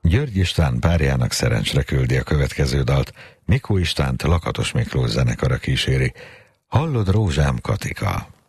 György István párjának szerencsre küldi a következő dalt, Mikó Istvánt Lakatos Miklós zenekara kíséri. Hallod, rózsám, Katika?